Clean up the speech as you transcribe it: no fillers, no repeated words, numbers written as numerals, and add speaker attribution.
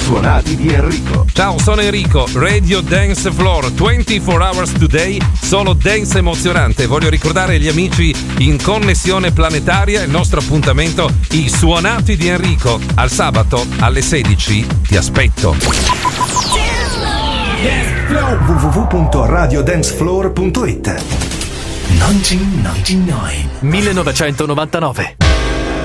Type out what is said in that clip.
Speaker 1: suonati di Enrico.
Speaker 2: Ciao, sono Enrico, Radio Dance Floor, 24 hours today, solo dance emozionante. Voglio ricordare agli amici in connessione planetaria il nostro appuntamento, i suonati di Enrico. Al sabato alle 16 ti aspetto.
Speaker 1: www.radiodancefloor.it 1999
Speaker 3: 1999